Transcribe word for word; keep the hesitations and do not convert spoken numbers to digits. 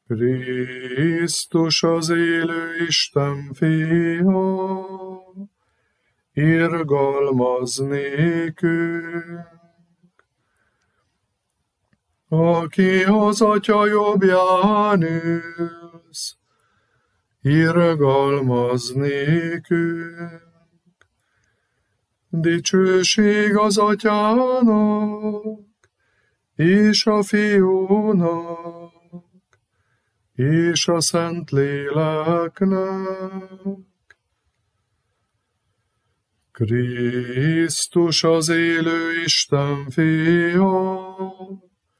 Krisztus az élő Isten fia, irgalmaz nékünk. Aki az Atya jobbján ülsz, irgalmaz nékünk. Dicsőség az Atyának, és a Fiúnak, és a Szentléleknek. Krisztus az élő Isten fia,